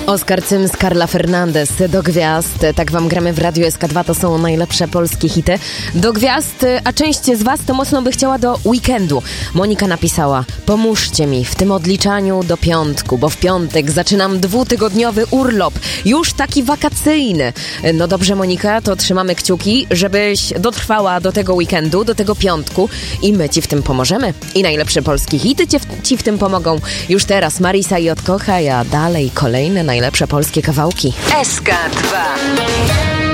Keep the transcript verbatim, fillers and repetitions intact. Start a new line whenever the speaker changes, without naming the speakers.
Oskar Cyms, Carla Fernandez, Do Gwiazd. Tak wam gramy w Radiu S K dwa, to są najlepsze polskie hity. Do Gwiazd, a część z was to mocno by chciała do weekendu. Monika napisała: pomóżcie mi w tym odliczaniu do piątku, bo w piątek zaczynam dwutygodniowy urlop, już taki wakacyjny. No dobrze, Monika, to trzymamy kciuki, żebyś dotrwała do tego weekendu, do tego piątku i my ci w tym pomożemy. I najlepsze polskie hity ci w, ci w tym pomogą. Już teraz Marisa i Odkochaj, a dalej kolejne najlepsze polskie kawałki.
S K dwa.